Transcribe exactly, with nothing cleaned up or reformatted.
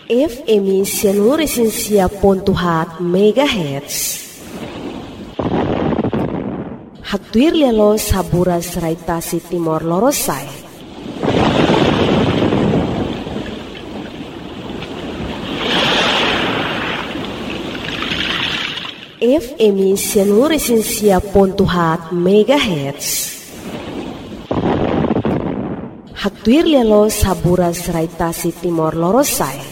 F M Sianuresinsia Pontuhat Megahertz. Haktuir lelo sabura seraitasi Timor Lorosai. F M Sianuresinsia Pontuhat Megahertz. Haktuir lelo sabura seraitasi Timor Lorosai.